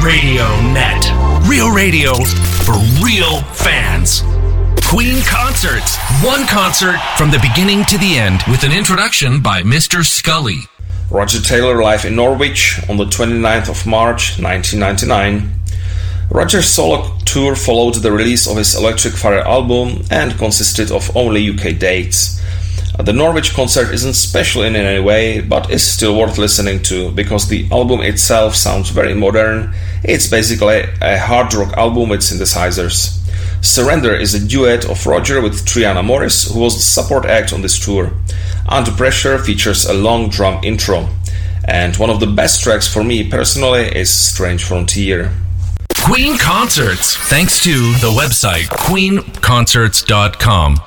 Radio Net. Real radio for real fans. Queen Concerts. One concert from the beginning to the end with an introduction by Mr. Scully. Roger Taylor live in Norwich on the 29th of March 1999. Roger's solo tour followed the release of his Electric Fire album and consisted of only UK dates. The Norwich concert isn't special in any way, but is still worth listening to because the album itself sounds very modern. It's basically a hard rock album with synthesizers. Surrender is a duet of Roger with Triana Morris, who was the support act on this tour. Under Pressure features a long drum intro. And one of the best tracks for me personally is Strange Frontier. Queen Concerts, thanks to the website queenconcerts.com.